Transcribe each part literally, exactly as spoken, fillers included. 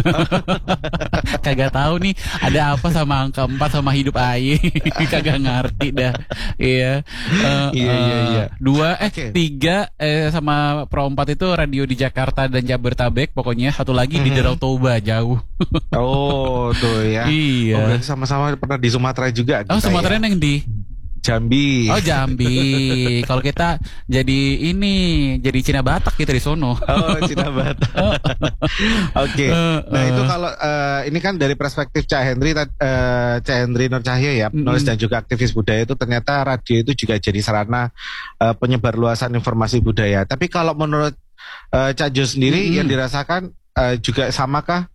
Kagak tahu nih ada apa sama angka empat sama hidup Aye. Kagak ngerti dah. Iya. Uh, Iya, iya, iya. Dua eh Oke. tiga eh sama Pro empat itu radio di Jakarta dan Jabodetabek pokoknya. Satu lagi di Danau Toba jauh. Oh, tuh ya. Iya. Oh, berarti sama-sama pernah di Sumatera juga. Oh, kita Sumatera ya? yang di Jambi. Oh, Jambi. Kalau kita jadi ini, jadi Cina Batak kita di sono. Oh, Cina Batak. Oke. Uh, Nah, uh. itu kalau eh, ini kan dari perspektif Cak Henry, tad- eh, Cak Henry Nur Cahyo ya, Mm-mm. penulis dan juga aktivis budaya itu ternyata radio itu juga jadi sarana eh, penyebar luasan informasi budaya. Tapi kalau menurut eh, Cak Jo sendiri Mm-mm. yang dirasakan eh, juga samakah?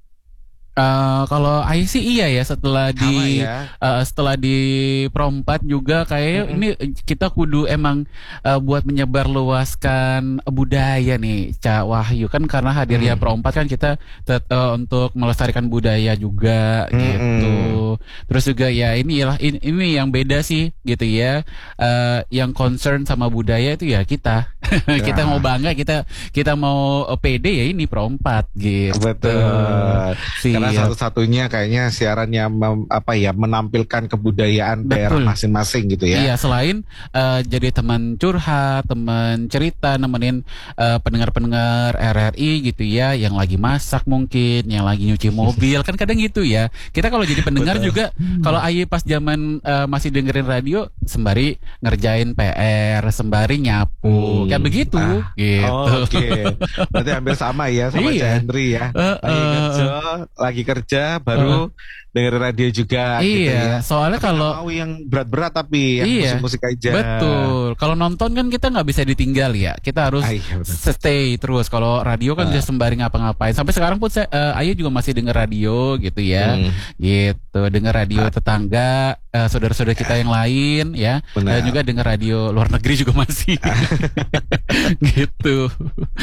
Eh, kalau Aye sih iya ya setelah Sama di ya. eh, setelah di Pro empat juga kayaknya Mm-mm. ini kita kudu emang eh, buat menyebar luaskan budaya nih Cak Wahyu kan karena hadirnya Mm. Pro empat kan kita tet- eh, untuk melestarikan budaya juga Mm-mm. gitu. Terus juga ya inilah ini, ini yang beda sih gitu ya. Eh, yang concern sama budaya itu ya kita. Kita Ya. mau bangga kita kita mau eh, pede ya ini Pro empat gitu. Betul. Karena Siap. satu-satunya kayaknya siaran yang mem- apa ya menampilkan kebudayaan daerah Betul. masing-masing gitu ya. Iya, selain eh, jadi teman curhat, teman cerita, nemenin eh, pendengar-pendengar R R I gitu ya, yang lagi masak mungkin, yang lagi nyuci mobil, kan kadang gitu ya. Kita kalau jadi pendengar Betul. juga, kalau Aye pas zaman eh, masih dengerin radio, sembari ngerjain P R, sembari nyapu, Hmm. kayak begitu, Ah. gitu. Oh, oke. Berarti hampir sama ya sama Iya. Cak Henry ya. Eh, Lagi eh, kerja, lagi kerja baru dengerin radio juga gitu iya, ya. soalnya Tapi kalau nggak mau yang berat-berat tapi yang Iya, musik-musik aja. betul. Kalau nonton kan kita nggak bisa ditinggal ya. Kita harus Ah, iya, betul. stay terus. Kalau radio kan Ah. bisa sembari ngapa-ngapain. Sampai sekarang pun saya, eh, Ayu juga masih denger radio gitu ya. Hmm, Gitu, denger radio tetangga, eh, saudara-saudara kita yang lain ya. benar. Dan juga denger radio luar negeri juga masih. Gitu.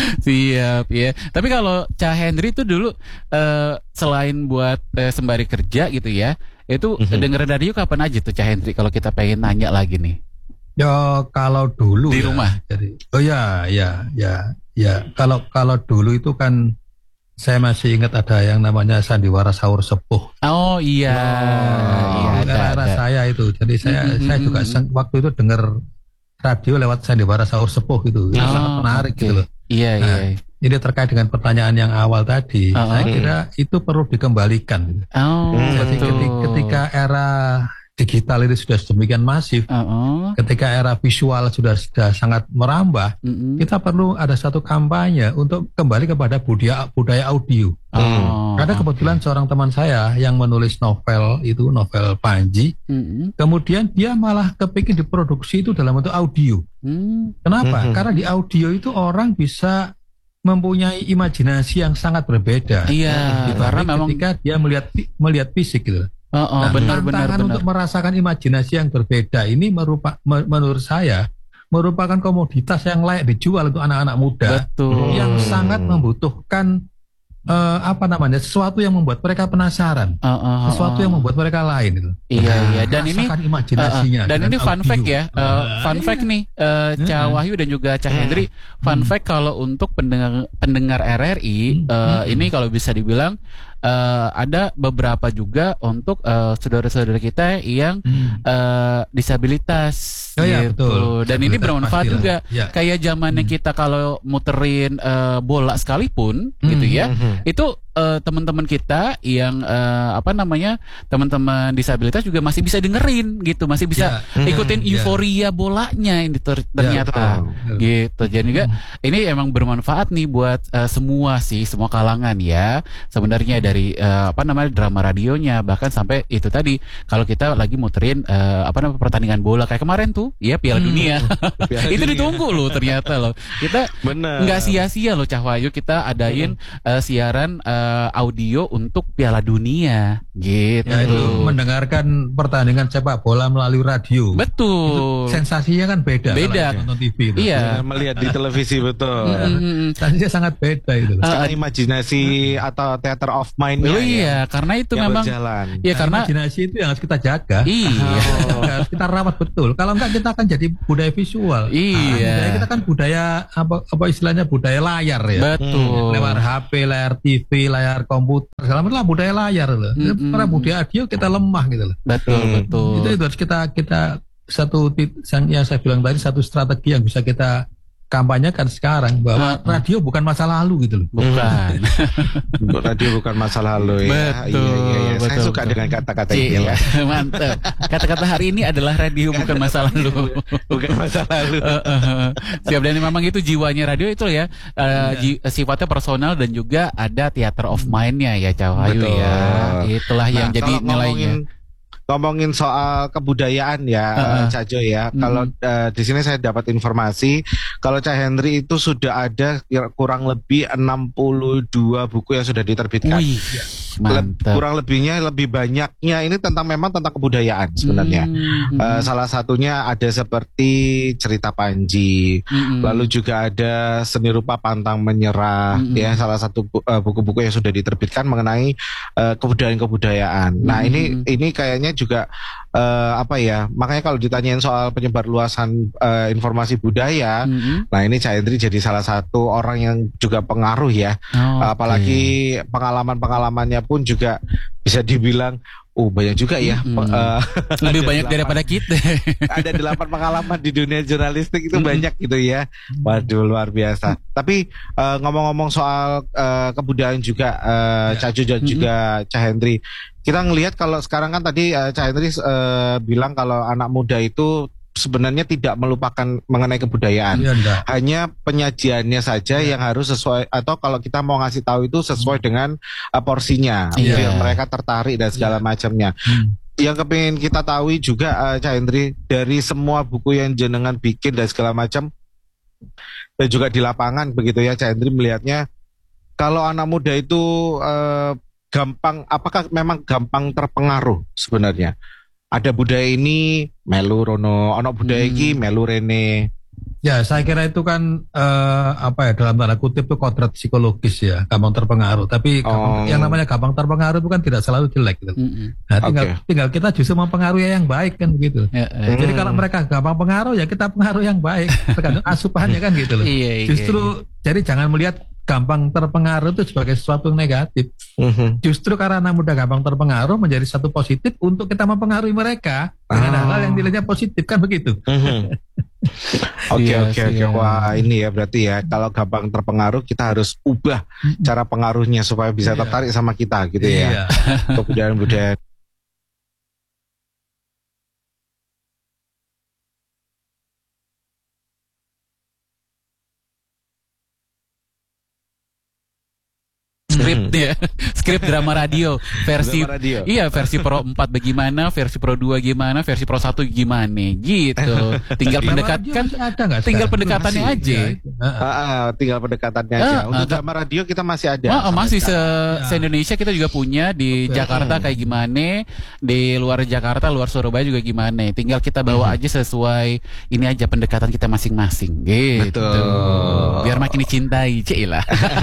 Siap ya. Tapi kalau Cak Henry itu dulu eh, selain buat eh, sembari kerja gitu ya. Itu Mhm. dengerin radio kapan aja tuh Cak Henry kalau kita pengen nanya lagi nih. Ya kalau dulu Di ya, rumah? Jadi, oh ya, ya, ya, ya. Kalau kalau dulu itu kan saya masih ingat ada yang namanya sandiwara sahur sepuh. Oh iya, iya Itu ada, era-era ada. saya itu. Jadi saya Mm, saya mm, juga mm. seng- waktu itu dengar radio lewat sandiwara sahur sepuh itu. Itu Oh, sangat menarik oke. gitu loh. Iya, Nah, iya. Ini terkait dengan pertanyaan yang awal tadi. Oh. Saya kira itu perlu dikembalikan. Gitu. Oh, Hmm. Jadi betul. ketika, ketika era digital ini sudah sedemikian masif, Oh, ketika era visual sudah sudah sangat merambah, mm-mm. kita perlu ada satu kampanye untuk kembali kepada budaya budaya audio. Oh, Karena kebetulan seorang teman saya yang menulis novel itu novel Panji, Mm-mm. kemudian dia malah kepikir diproduksi itu dalam bentuk audio. Hmm. Kenapa? Mhm. Karena di audio itu orang bisa mempunyai imajinasi yang sangat berbeda. Iya, Dibanding karena memang ketika dia melihat melihat fisik gitu. oh, oh, Nah, benar benar tantangan benar. untuk merasakan imajinasi yang berbeda ini merupa, me- menurut saya merupakan komoditas yang layak dijual untuk anak-anak muda Betul. yang Hmm. sangat membutuhkan eh, apa namanya sesuatu yang membuat mereka penasaran, Oh, oh, oh, sesuatu oh. yang membuat mereka lain itu. Iya, iya. Dan ini Rasakan Uh, imajinasinya. uh, dan dengan ini fun audio. fact ya, uh, Nah, fun iya. fact nih, uh, Cak Hmm. Wahyu dan juga Cak Hmm. Henry, fun Hmm. fact kalau untuk pendengar pendengar R R I, Hmm. uh, Hmm. ini kalau bisa dibilang uh, ada beberapa juga untuk uh, saudara-saudara kita yang Hmm. uh, disabilitas, Oh iya, gitu. betul. Dan ini Disabilitas bermanfaat pastilah. juga. Ya. Kayak zamannya Hmm. kita kalau muterin uh, bola sekalipun, Hmm. gitu ya, Mhm. itu uh, teman-teman kita yang uh, apa namanya teman-teman disabilitas juga masih bisa dengerin gitu, masih bisa Ya. ikutin Ya. euforia bolanya ini ter- ternyata betul. gitu. Jadi juga ini emang bermanfaat nih buat uh, semua sih, semua kalangan ya. Sebenarnya dari uh, apa namanya drama radionya bahkan sampai itu tadi kalau kita lagi muterin uh, apa namanya pertandingan bola kayak kemarin tuh, ya Piala Hmm. Dunia. Piala Itu Dunia. ditunggu loh ternyata loh. Kita Benar. nggak sia-sia loh Cak Wahyu kita adain uh, siaran uh, audio untuk Piala Dunia gitu. Ya, itu mendengarkan pertandingan sepak bola melalui radio. Betul. Itu sensasinya kan beda. Beda. kalau nonton T V itu. Iya. Ya, melihat di televisi betul. Mm-mm. Sensasinya sangat beda itu. Uh, Sekarang imajinasi atau theater of mind-nya Oh ya, iya, karena itu yang memang berjalan. ya Nah, karena imajinasi itu yang harus kita jaga. iya. Harus kita rawat betul. Kalau enggak kita akan jadi budaya visual. Iya. Budaya kita kan budaya apa apa istilahnya budaya layar ya. Betul. Lewat H P, layar T V, layar komputer, segala macam lah budaya layar loh. Mm-mm. Karena budaya audio kita lemah gitu loh. Betul, Hmm. betul. Itu, itu harus kita kita satu tit- yang, yang saya bilang tadi satu strategi yang bisa kita kampanyekan sekarang bahwa Uh-uh. radio bukan masa lalu gitu loh. Bukan. Radio bukan masa lalu ya. Betul, Iya, iya, iya. Saya betul, suka betul. dengan kata-kata Cik, ini ya. mantap. Kata-kata hari ini adalah radio bukan masa lalu. Bukan masa lalu. Eh, eh, eh. Siap, dan memang itu jiwanya radio itu ya, eh, ji- sifatnya personal dan juga ada theater of mind-nya ya, Cawayu Betul. ya. Itulah yang Nah, jadi kalau nilainya. ngomongin ngomongin soal kebudayaan ya, Uh-uh. uh, Cak Jo ya. Mm-mm. Kalau uh, di sini saya dapat informasi kalau Cak Henry itu sudah ada kira- kurang lebih enam puluh dua buku yang sudah diterbitkan. Wih, Le- mantap. kurang lebihnya lebih banyaknya ini tentang memang tentang kebudayaan sebenarnya. Hmm, Uh, salah satunya ada seperti cerita Panji, hmm, lalu juga ada seni rupa pantang menyerah, Mm-mm. ya salah satu bu- uh, buku-buku yang sudah diterbitkan mengenai uh, kebudayaan-kebudayaan. Nah ini Mm-mm. ini kayaknya juga uh, apa ya? Makanya kalau ditanyain soal penyebar luasan uh, informasi budaya, hmm. nah ini Cak Hendri jadi salah satu orang yang juga pengaruh ya. Oh, Apalagi pengalaman-pengalamannya pun juga bisa dibilang, oh banyak juga ya. Mm-mm. Pe- uh, lebih ada banyak delapan- daripada kita. ada delapan pengalaman di dunia jurnalistik itu Mm-mm. banyak gitu ya. Waduh luar biasa. Tapi uh, ngomong-ngomong soal uh, kebudayaan juga uh, Ya. Cak Jo dan juga Cak Hendri, kita ngelihat kalau sekarang kan tadi uh, Cak Hendri uh, bilang kalau anak muda itu sebenarnya tidak melupakan mengenai kebudayaan. Iya enggak. Hanya penyajiannya saja Ya. yang harus sesuai, atau kalau kita mau ngasih tahu itu sesuai dengan uh, porsinya, Iya. biar mereka tertarik dan segala Iya. macamnya. Hmm. Yang kepingin kita tahu juga uh, Cak Hendri, dari semua buku yang jenengan bikin dan segala macam, dan juga di lapangan begitu ya, Cak Hendri melihatnya kalau anak muda itu uh, gampang, apakah memang gampang terpengaruh sebenarnya? Ada budaya ini melu rono, ono budaya Hmm. iki melu rene. Ya, saya kira itu kan eh, apa ya, dalam tanda kutip itu kodrat psikologis ya, gampang terpengaruh. Tapi gampang- Oh. yang namanya gampang terpengaruh itu kan tidak selalu jelek gitu. Hmm, Nah, tinggal Oke. tinggal kita justru mempengaruhi yang baik kan begitu. ya, eh. Jadi Hmm. kalau mereka gampang pengaruh ya kita pengaruh yang baik, tergantung asupannya kan gitu loh. Iya, iya, Justru jadi jangan melihat gampang terpengaruh itu sebagai sesuatu yang negatif. Mhm. Justru karena anak muda gampang terpengaruh menjadi satu positif untuk kita mempengaruhi mereka dengan Ah. hal-hal yang nilainya positif kan begitu. Mhm. Oke Iya, oke oke, iya. wah ini ya berarti ya kalau gampang terpengaruh kita harus ubah cara pengaruhnya supaya bisa Iya. tertarik sama kita gitu Iya. ya, kebudayaan-budayaan. Skrip ya, skrip drama radio versi Drama radio. iya versi Pro empat bagaimana, versi Pro dua gimana, versi Pro satu gimana gitu. Tinggal Drama pendekatkan, radio masih ada nggak tinggal sekarang? pendekatannya Masih, aja. ya, itu. Heeh. Ah, ah, tinggal pendekatannya Ah, aja. ah, Untuk ta- drama radio kita masih ada. Wah, sampai masih se, sekarang. se Indonesia kita juga punya di Betul. Jakarta kayak gimana, di luar Jakarta, luar Surabaya juga gimana. Tinggal kita bawa aja sesuai ini aja pendekatan kita masing-masing gitu. Betul. Biar makin dicintai, Cila.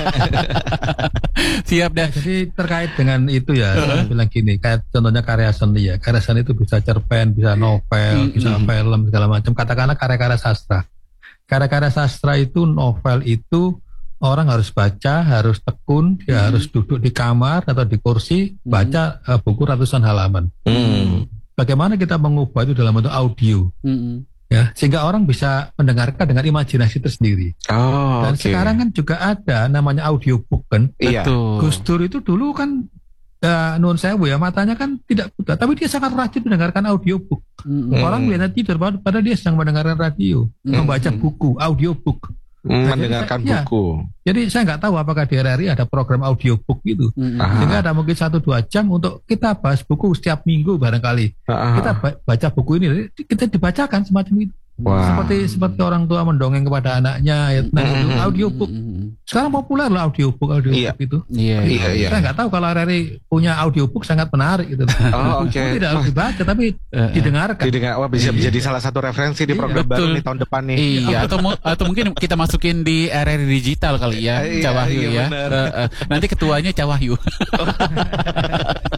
Siap dah. Jadi terkait dengan itu ya, saya bilang gini, kayak contohnya karya seni ya, karya seni itu bisa cerpen, bisa novel, Mm-mm. bisa film segala macam. Katakanlah karya-karya sastra. Karya-karya sastra itu, novel itu orang harus baca, harus tekun, dia Mm. harus duduk di kamar atau di kursi baca eh, buku ratusan halaman. Hmm. Bagaimana kita mengubah itu dalam bentuk audio, Mm-mm. ya, sehingga orang bisa mendengarkan dengan imajinasi tersendiri. Oh, Dan oke. sekarang kan juga ada namanya audiobook kan. Iya. Betul. Gus Dur itu dulu kan ya, nuwun sewu ya, matanya kan tidak buta, tapi dia sangat rajin mendengarkan audiobook. Mm-mm. Hmm. Orang biasanya tidur padahal dia sedang mendengarkan radio, Hmm. membaca buku, audiobook. Hmm, Nah, jadi mendengarkan saya- iya. buku. Jadi saya nggak tahu apakah di R R I ada program audiobook gitu. Mm-mm. Ah. Sehingga ada mungkin satu dua jam untuk kita bahas buku setiap minggu barangkali. Ah, ah. Kita ba- baca buku ini, kita dibacakan semacam itu. Wah. Seperti seperti orang tua mendongeng kepada anaknya, ya, nah, itu Mm-mm. audiobook. Mm-mm. Sekarang populer loh audiobook, audiobook Iya. itu. Iya, Iya, iya. Saya nggak tahu kalau R R I punya audiobook sangat menarik gitu. Oh, oke. Tidak harus dibaca tapi Eh, eh. didengarkan. Didengar, wah bisa Iya. menjadi salah satu referensi di Iya, program baru betul. nih tahun depan nih. Iya, atau mu- atau mungkin kita masukin di R R I digital kali ya, Iya, Cawahyu iya, ya. benar. Eh, eh. Nanti ketuanya Cawahyu.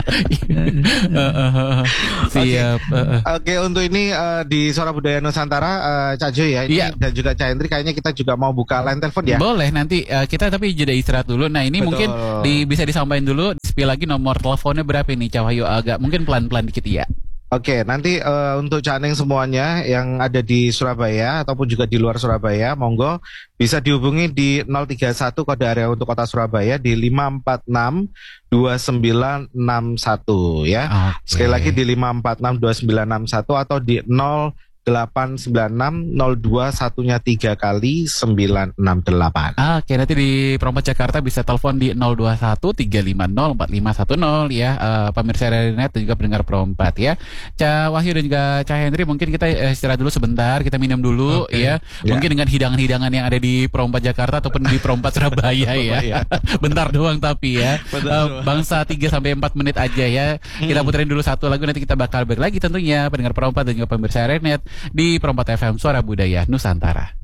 Siap. Uh, uh. Oke, untuk ini uh, di Suara Budaya Nusantara, uh, Cak Joy ya, ini Iya. dan juga Cak Hendri, kayaknya kita juga mau buka line telepon ya. Boleh nanti uh, kita tapi jeda istirahat dulu. Nah ini Betul. mungkin di, bisa disampaikan dulu. Spill lagi nomor teleponnya berapa ini Cak Wahyu, agak mungkin pelan-pelan dikit ya. Oke, nanti uh, untuk Caneng semuanya yang ada di Surabaya ataupun juga di luar Surabaya, monggo bisa dihubungi di nol tiga satu kode area untuk kota Surabaya di lima empat enam dua sembilan enam satu ya. Oke. Sekali lagi di lima empat enam dua sembilan enam satu atau di nol delapan sembilan enam nol dua satunya tiga kali sembilan enam delapan. Oke, nanti di Perompak Jakarta bisa telepon di nol dua satu tiga lima nol empat lima satu nol ya, uh, pemirsa dari net dan juga pendengar Perompak ya. Cak Wahyu dan juga Cak Hendri, mungkin kita uh, istirahat dulu sebentar, kita minum dulu Oke. ya. Ya. Mungkin dengan hidangan-hidangan yang ada di Perompak Jakarta ataupun di Perompak Surabaya ya. Bentar doang tapi ya. Betul. Uh, bangsa tiga sampai empat menit aja ya. Kita puterin dulu satu lagu, nanti kita bakal balik lagi tentunya pendengar Perompak dan juga pemirsa Renet di Perompak F M Suara Budaya Nusantara.